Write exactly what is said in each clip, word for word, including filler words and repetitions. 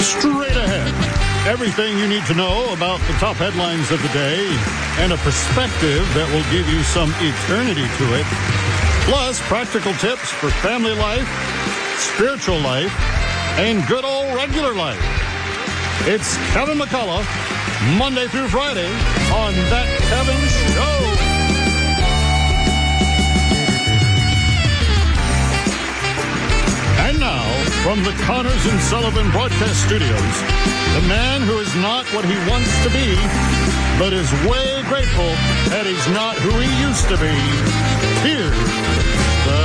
Straight ahead. Everything you need to know about the top headlines of the day and a perspective that will give you some eternity to it. Plus, practical tips for family life, spiritual life, and good old regular life. It's Kevin McCullough, Monday through Friday on That Kevin Show. And now, from the Connors and Sullivan Broadcast Studios, the man who is not what he wants to be, but is way grateful that he's not who he used to be. Here's the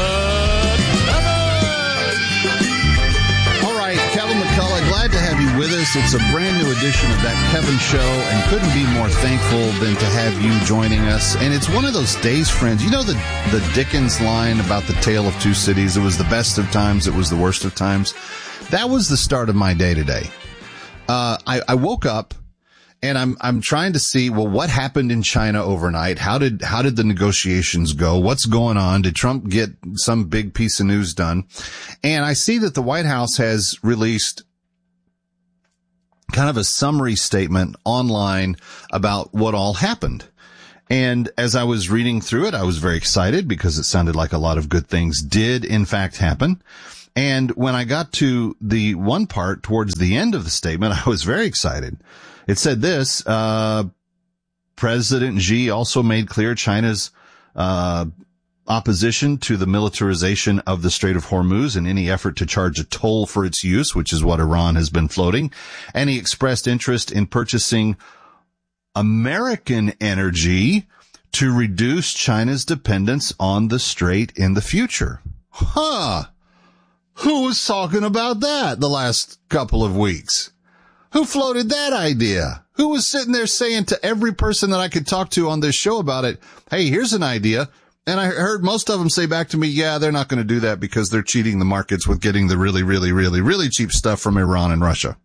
Kevin! All right, Kevin McCullough, glad to have you with us. It's a brand new edition of That Kevin Show, and couldn't be more thankful than to have you joining us. And it's one of those days, friends. You know the, the Dickens line about the Tale of Two Cities? It was the best of times, it was the worst of times. That was the start of my day today. Uh, I, I woke up and I'm, I'm trying to see, well, what happened in China overnight? How did, how did the negotiations go? What's going on? Did Trump get some big piece of news done? And I see that the White House has released kind of a summary statement online about what all happened. And as I was reading through it, I was very excited because it sounded like a lot of good things did in fact happen. And when I got to the one part towards the end of the statement, I was very excited. It said this, uh, President Xi also made clear China's, uh, opposition to the militarization of the Strait of Hormuz and any effort to charge a toll for its use, which is what Iran has been floating. And he expressed interest in purchasing American energy to reduce China's dependence on the strait in the future. Huh. Who was talking about that the last couple of weeks? Who floated that idea? Who was sitting there saying to every person that I could talk to on this show about it, hey, here's an idea. And I heard most of them say back to me, yeah, they're not going to do that because they're cheating the markets with getting the really, really, really, really cheap stuff from Iran and Russia.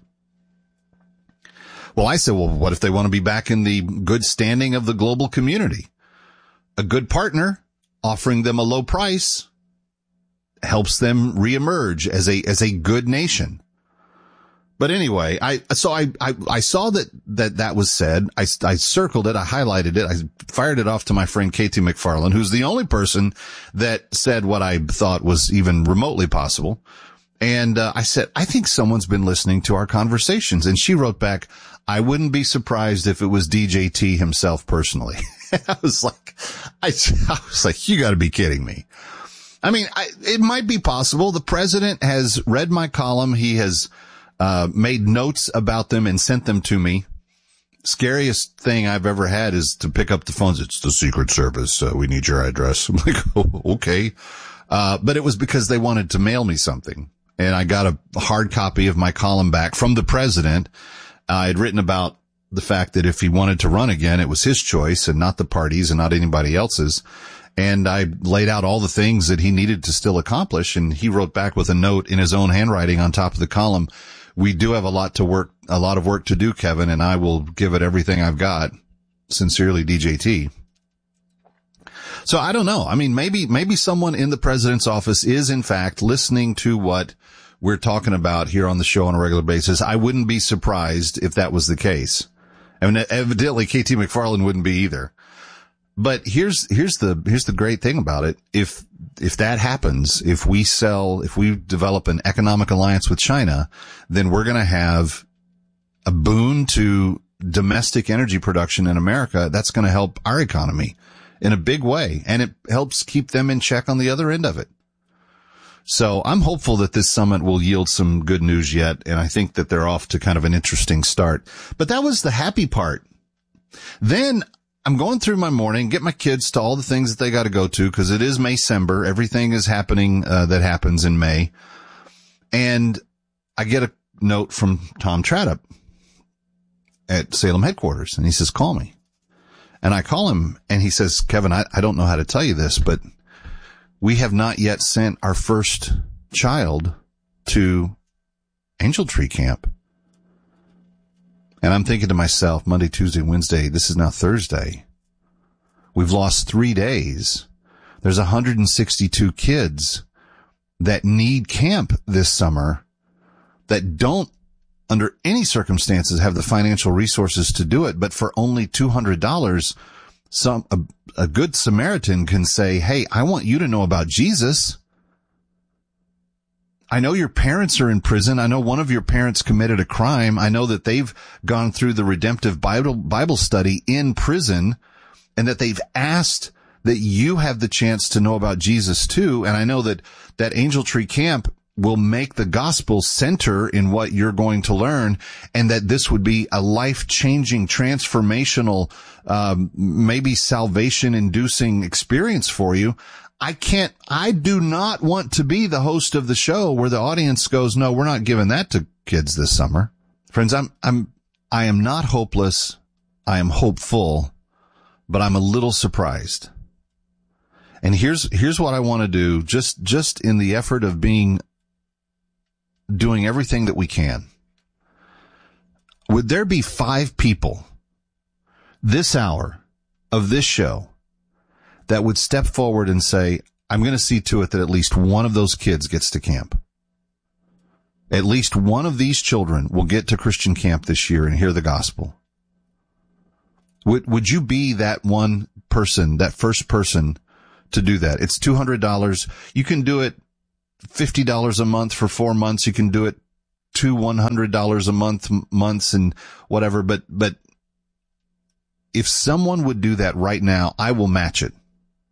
Well, I said, well, what if they want to be back in the good standing of the global community? A good partner offering them a low price helps them reemerge as a, as a good nation. But anyway, I, so I, I, I saw that, that that was said. I, I circled it. I highlighted it. I fired it off to my friend Katie McFarland, who's the only person that said what I thought was even remotely possible. And, uh, I said, I think someone's been listening to our conversations. And she wrote back, I wouldn't be surprised if it was D J T himself personally. I was like, I, I was like, you gotta be kidding me. I mean, I, it might be possible. The president has read my column. He has, uh, made notes about them and sent them to me. Scariest thing I've ever had is to pick up the phones. It's the Secret Service. Uh, we need your address. I'm like, oh, okay. Uh, but it was because they wanted to mail me something. And I got a hard copy of my column back from the president. Uh, I had written about the fact that if he wanted to run again, it was his choice and not the party's and not anybody else's. And I laid out all the things that he needed to still accomplish. And he wrote back with a note in his own handwriting on top of the column. We do have a lot to work, a lot of work to do, Kevin, and I will give it everything I've got. Sincerely, D J T. So I don't know. I mean, maybe, maybe someone in the president's office is in fact listening to what we're talking about here on the show on a regular basis. I wouldn't be surprised if that was the case. I mean, evidently K T McFarland wouldn't be either. But here's, here's the, here's the great thing about it. If, if that happens, if we sell, if we develop an economic alliance with China, then we're going to have a boon to domestic energy production in America. That's going to help our economy in a big way. And it helps keep them in check on the other end of it. So I'm hopeful that this summit will yield some good news yet. And I think that they're off to kind of an interesting start. But that was the happy part. Then I'm going through my morning, get my kids to all the things that they got to go to because it is Maycember. Everything is happening uh, that happens in May. And I get a note from Tom Tradup at Salem headquarters. And he says, call me. And I call him and he says, Kevin, I, I don't know how to tell you this, but we have not yet sent our first child to Angel Tree Camp. And I'm thinking to myself, Monday, Tuesday, Wednesday, this is now Thursday. We've lost three days. There's one hundred sixty-two kids that need camp this summer that don't under any circumstances have the financial resources to do it. But for only two hundred dollars, some, a, a good Samaritan can say, hey, I want you to know about Jesus. I know your parents are in prison. I know one of your parents committed a crime. I know that they've gone through the redemptive Bible, Bible study in prison, and that they've asked that you have the chance to know about Jesus too. And I know that that Angel Tree Camp will make the gospel center in what you're going to learn, and that this would be a life-changing, transformational, um, maybe salvation-inducing experience for you. I can't, I do not want to be the host of the show where the audience goes, no, we're not giving that to kids this summer. Friends, I'm, I'm, I am not hopeless. I am hopeful, but I'm a little surprised. And here's, here's what I want to do, just, just in the effort of being, doing everything that we can. Would there be five people this hour of this show that would step forward and say, I'm going to see to it that at least one of those kids gets to camp? At least one of these children will get to Christian camp this year and hear the gospel. Would, would you be that one person, that first person to do that? It's two hundred dollars. You can do it fifty dollars a month for four months. You can do it two one hundred dollars a month, months and whatever. But, but if someone would do that right now, I will match it.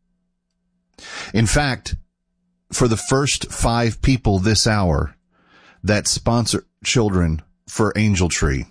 In fact, for the first five people this hour that sponsor children for Angel Tree,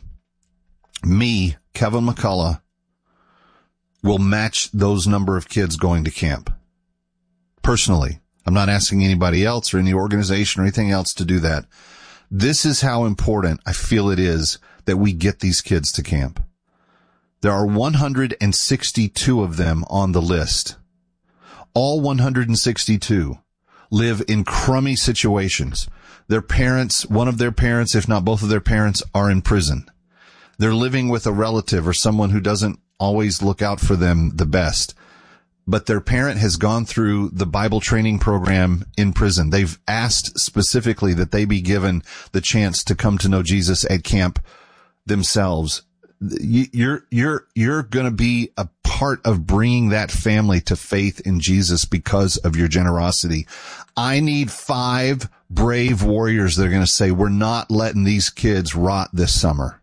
me, Kevin McCullough, will match those number of kids going to camp. Personally, I'm not asking anybody else or any organization or anything else to do that. This is how important I feel it is that we get these kids to camp. There are one hundred sixty-two of them on the list. All one hundred sixty-two live in crummy situations. Their parents, one of their parents, if not both of their parents, are in prison. They're living with a relative or someone who doesn't always look out for them the best. But their parent has gone through the Bible training program in prison. They've asked specifically that they be given the chance to come to know Jesus at camp themselves. You're, you're, you're going to be a part of bringing that family to faith in Jesus because of your generosity. I need five brave warriors that are going to say, we're not letting these kids rot this summer.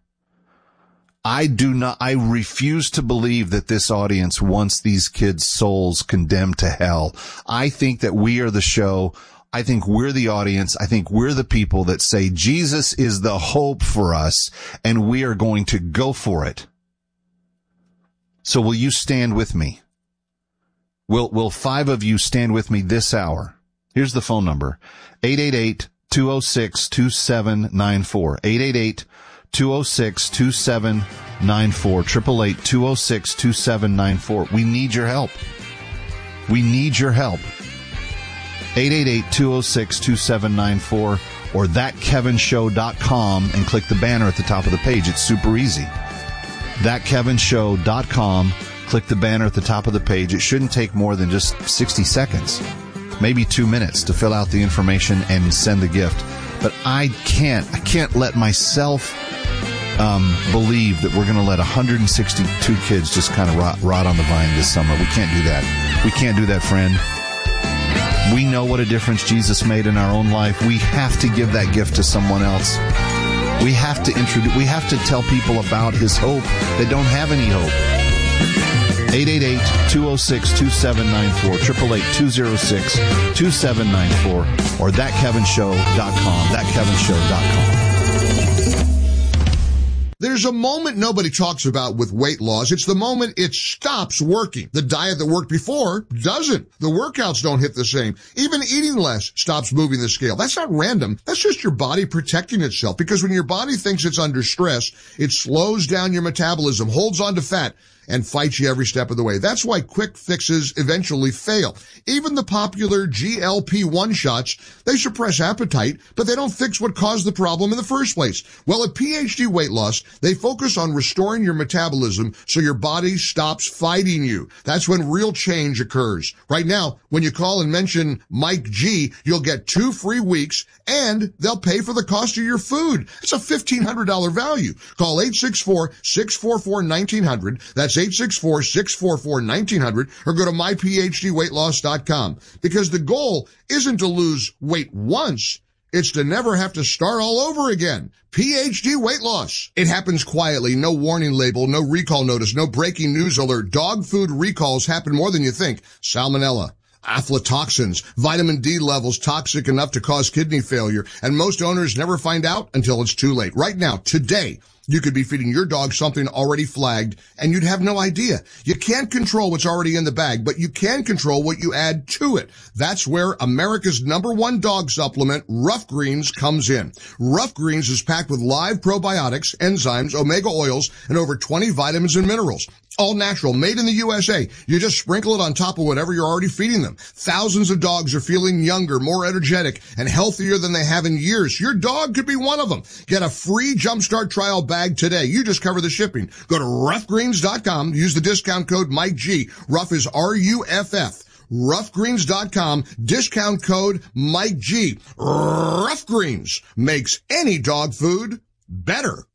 I do not, I refuse to believe that this audience wants these kids' souls condemned to hell. I think that we are the show. I think we're the audience. I think we're the people that say Jesus is the hope for us, and we are going to go for it. So will you stand with me? Will, will five of you stand with me this hour? Here's the phone number. eight eight eight, two oh six, two seven nine four. eight eight eight, two oh six, two seven nine four. eight eight eight, two oh six, two seven nine four. We need your help. We need your help. eight eight eight, two oh six, two seven nine four or that kevin show dot com and click the banner at the top of the page. It's super easy. that kevin show dot com. Click the banner at the top of the page. It shouldn't take more than just sixty seconds, maybe two minutes to fill out the information and send the gift. But I can't, I can't let myself um, believe that we're going to let one hundred sixty-two kids just kind of rot, rot on the vine this summer. We can't do that. We can't do that, friend. We know what a difference Jesus made in our own life. We have to give that gift to someone else. We have to introduce, we have to tell people about his hope that don't have any hope. eight eight eight, two oh six, two seven nine four, eight eight eight, two oh six, two seven nine four or that kevin show dot com, that kevin show dot com. There's a moment nobody talks about with weight loss. It's the moment it stops working. The diet that worked before doesn't. The workouts don't hit the same. Even eating less stops moving the scale. That's not random. That's just your body protecting itself, because when your body thinks it's under stress, it slows down your metabolism, holds on to fat, and fights you every step of the way. That's why quick fixes eventually fail. Even the popular G L P one shots, they suppress appetite, but they don't fix what caused the problem in the first place. Well, at P H D Weight Loss, they focus on restoring your metabolism so your body stops fighting you. That's when real change occurs. Right now, when you call and mention Mike G, you'll get two free weeks and they'll pay for the cost of your food. It's a fifteen hundred dollars value. Call eight six four, six four four, one nine zero zero. That's eight six four, six four four, one nine zero zero or go to my p h d weight loss dot com because the goal isn't to lose weight once. It's to never have to start all over again. P H D Weight Loss. It happens quietly. No warning label, no recall notice, no breaking news alert. Dog food recalls happen more than you think. Salmonella, aflatoxins, vitamin D levels toxic enough to cause kidney failure, and most owners never find out until it's too late. Right now, today, you could be feeding your dog something already flagged, and you'd have no idea. You can't control what's already in the bag, but you can control what you add to it. That's where America's number one dog supplement, Rough Greens, comes in. Rough Greens is packed with live probiotics, enzymes, omega oils, and over twenty vitamins and minerals. All natural, made in the U S A. You just sprinkle it on top of whatever you're already feeding them. Thousands of dogs are feeling younger, more energetic, and healthier than they have in years. Your dog could be one of them. Get a free Jumpstart trial bag today. You just cover the shipping. Go to rough greens dot com. Use the discount code Mike G. Rough is R U F F. rough greens dot com. Discount code Mike G. Rough Greens makes any dog food better.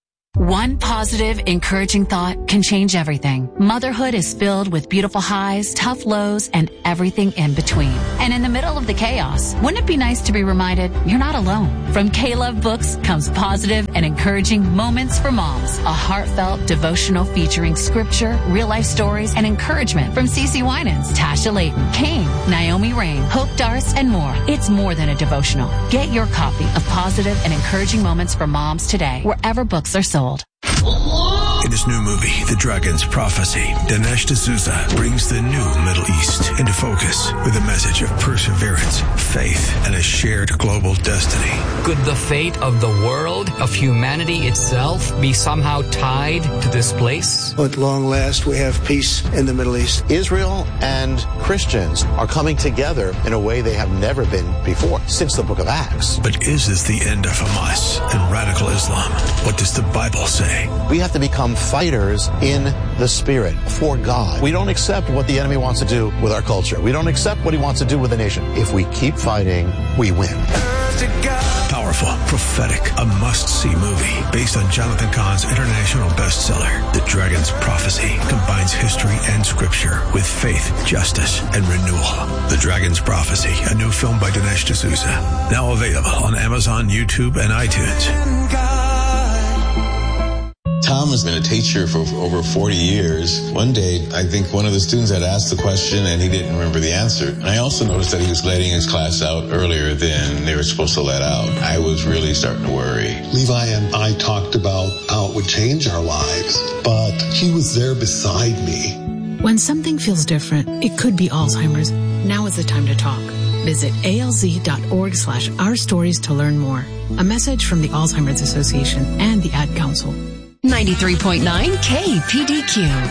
One positive, encouraging thought can change everything. Motherhood is filled with beautiful highs, tough lows, and everything in between. And in the middle of the chaos, wouldn't it be nice to be reminded you're not alone? From K-Love Books comes positive and encouraging moments for moms. A heartfelt devotional featuring scripture, real-life stories, and encouragement from Cece Winans, Tasha Layton, Kane, Naomi Rain, Hope Darst, and more. It's more than a devotional. Get your copy of Positive and Encouraging Moments for Moms today, wherever books are sold. In his new movie, The Dragon's Prophecy, Dinesh D'Souza brings the new Middle East into focus with a message of perseverance, faith, and a shared global destiny. Could the fate of the world, of humanity itself, be somehow tied to this place? At long last, we have peace in the Middle East. Israel and Christians are coming together in a way they have never been before, since the book of Acts. But is this the end of Hamas and radical Islam? What does the Bible say? We have to become fighters in the spirit for God. We don't accept what the enemy wants to do with our culture. We don't accept what he wants to do with the nation. If we keep fighting, we win. Powerful, prophetic, a must-see movie based on Jonathan Cahn's international bestseller, The Dragon's Prophecy, combines history and scripture with faith, justice, and renewal. The Dragon's Prophecy, a new film by Dinesh D'Souza, now available on Amazon, YouTube, and iTunes. Tom has been a teacher for over forty years. One day, I think one of the students had asked the question and he didn't remember the answer. And I also noticed that he was letting his class out earlier than they were supposed to let out. I was really starting to worry. Levi and I talked about how it would change our lives, but he was there beside me. When something feels different, it could be Alzheimer's. Now is the time to talk. Visit A L Z dot org slash our stories to learn more. A message from the Alzheimer's Association and the Ad Council. ninety-three point nine K P D Q.